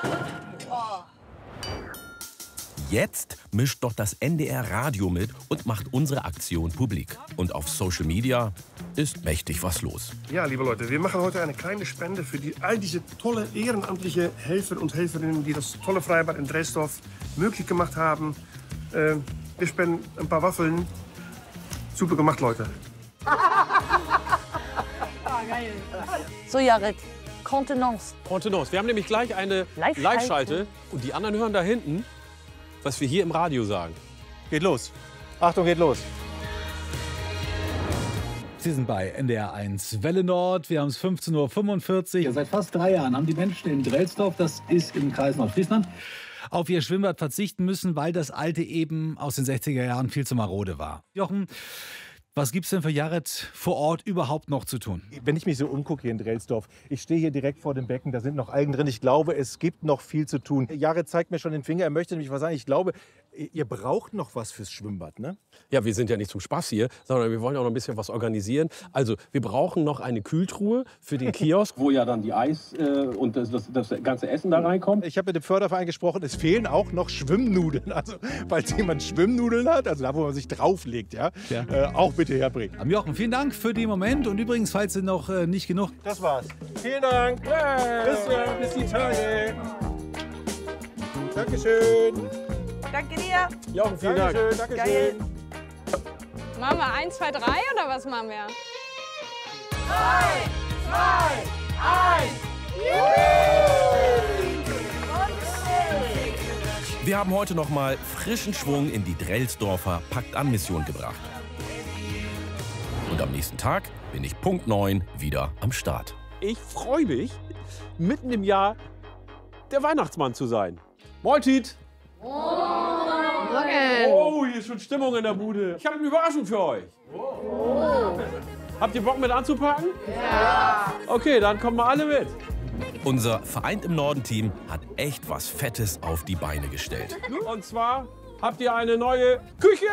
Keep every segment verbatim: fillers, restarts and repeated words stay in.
Jetzt mischt doch das N D R Radio mit und macht unsere Aktion publik. Und auf Social Media ist mächtig was los. Ja, liebe Leute, wir machen heute eine kleine Spende für die, all diese tolle ehrenamtliche Helfer und Helferinnen, die das tolle Freibad in Drelsdorf möglich gemacht haben. Äh, wir spenden ein paar Waffeln. Super gemacht, Leute. So, Jared, Kontenance. Kontenance. Wir haben nämlich gleich eine Live-Schalte. Live-Schalte. Und die anderen hören da hinten, was wir hier im Radio sagen. Geht los. Achtung, geht los. Sie sind bei N D R eins Welle Nord. Wir haben es fünfzehn Uhr fünfundvierzig. Seit fast drei Jahren haben die Menschen in Drelsdorf, das ist im Kreis Nordfriesland, auf ihr Schwimmbad verzichten müssen, weil das alte eben aus den sechziger Jahren viel zu marode war. Jochen, was gibt's denn für Jared vor Ort überhaupt noch zu tun? Wenn ich mich so umgucke hier in Drelsdorf, ich stehe hier direkt vor dem Becken, da sind noch Algen drin. Ich glaube, es gibt noch viel zu tun. Jared zeigt mir schon den Finger, er möchte nämlich was sagen. Ich glaube, ihr braucht noch was fürs Schwimmbad, ne? Ja, wir sind ja nicht zum Spaß hier, sondern wir wollen auch noch ein bisschen was organisieren. Also, wir brauchen noch eine Kühltruhe für den Kiosk, wo ja dann die Eis äh, und das, das, das ganze Essen da reinkommt. Ich habe mit dem Förderverein gesprochen, es fehlen auch noch Schwimmnudeln. Also, falls jemand Schwimmnudeln hat, also da, wo man sich drauflegt, ja, Ja. Äh, auch bitte herbringen. Am Jochen, vielen Dank für den Moment. Und übrigens, falls Sie noch äh, nicht genug... Das war's. Vielen Dank. Bis, äh, bis die Tage. Dankeschön. Danke dir. Jochen, vielen Dank. Dankeschön, Dankeschön. Geil. Machen wir eins, zwei, drei oder was machen wir? drei, zwei, eins. Wir haben heute noch mal frischen Schwung in die Drelsdorfer Pakt-an-Mission gebracht. Und am nächsten Tag bin ich Punkt neun wieder am Start. Ich freue mich, mitten im Jahr der Weihnachtsmann zu sein. Mointit! Oh, hier ist schon Stimmung in der Bude. Ich habe eine Überraschung für euch. Oh. Habt ihr Bock mit anzupacken? Ja. Okay, dann kommen wir alle mit. Unser Vereint im Norden-Team hat echt was Fettes auf die Beine gestellt. Und zwar habt ihr eine neue Küche.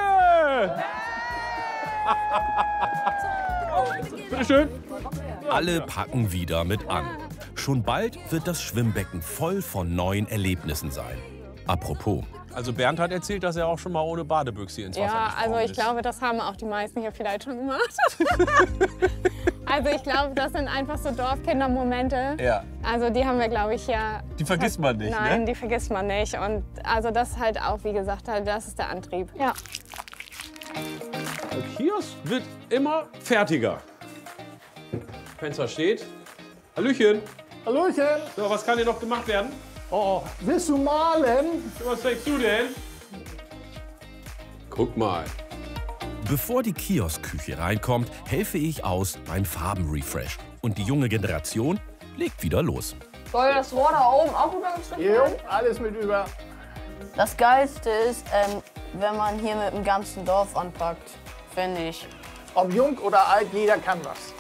Bitte schön. Alle packen wieder mit an. Schon bald wird das Schwimmbecken voll von neuen Erlebnissen sein. Apropos. Also Bernd hat erzählt, dass er auch schon mal ohne Badebüchse ins Wasser Ja, gesprungen also ich ist. glaube, das haben auch die meisten hier vielleicht schon gemacht. Also ich glaube, das sind einfach so Dorfkindermomente. Ja. Also die haben wir, glaube ich, ja... Die vergisst man nicht, Nein, ne? die vergisst man nicht. Und also das halt auch, wie gesagt, halt, das ist der Antrieb. Ja. Der Kiosk wird immer fertiger. Fenster steht. Hallöchen. Hallöchen. So, was kann hier noch gemacht werden? Oh, willst du malen? Was denkst du denn? Guck mal. Bevor die Kioskküche reinkommt, helfe ich aus beim Farbenrefresh. Und die junge Generation legt wieder los. Soll das Rohr da oben auch übergestrichen werden? Alles mit über. Das Geilste ist, ähm, wenn man hier mit dem ganzen Dorf anpackt, finde ich. Ob jung oder alt, jeder kann was.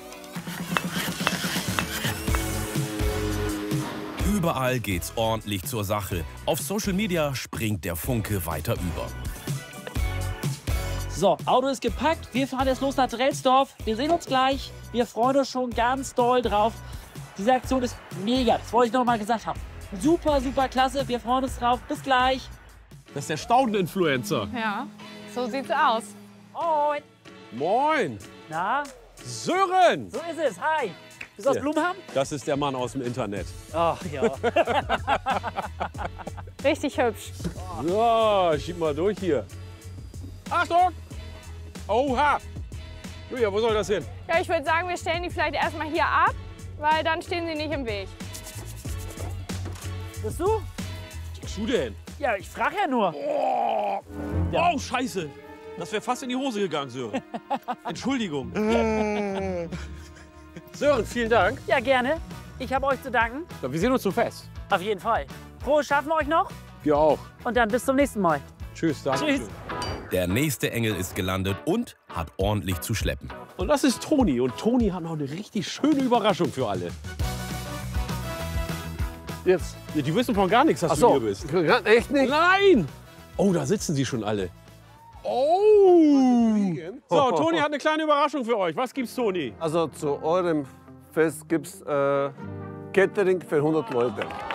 Überall geht's ordentlich zur Sache. Auf Social Media springt der Funke weiter über. So, Auto ist gepackt. Wir fahren jetzt los nach Drelsdorf. Wir sehen uns gleich. Wir freuen uns schon ganz doll drauf. Diese Aktion ist mega. Das wollte ich noch mal gesagt haben. Super, super klasse. Wir freuen uns drauf. Bis gleich. Das ist der Staudeninfluencer. Ja, so sieht's aus. Moin. Moin. Na, Sören. so ist es. Hi. Bist du aus Ja. Blumham? Das ist der Mann aus dem Internet. Ach ja. Richtig hübsch. So, schieb mal durch hier. Achtung! Oha! Julia, wo soll das hin? Ja, ich würde sagen, wir stellen die vielleicht erstmal hier ab, weil dann stehen sie nicht im Weg. Bist du? Was machst du denn? Ja, ich frage ja nur. Oh, Ja. oh scheiße! Das wäre fast in die Hose gegangen, Sören. Entschuldigung. Sören, vielen Dank. Ja, gerne. Ich habe euch zu danken. Ja, wir sehen uns zum Fest. Auf jeden Fall. Frohes Schaffen euch noch. Wir auch. Und dann bis zum nächsten Mal. Tschüss, danke. Tschüss. Der nächste Engel ist gelandet und hat ordentlich zu schleppen. Und das ist Toni. Und Toni hat noch eine richtig schöne Überraschung für alle. Jetzt. Ja, die wissen von gar nichts, dass Ach du so. hier bist. Echt nicht? Nein! Oh, da sitzen sie schon alle. Oh! So, Toni hat eine kleine Überraschung für euch. Was gibt's, Toni? Also zu eurem Fest gibt's äh, Catering für hundert Leute.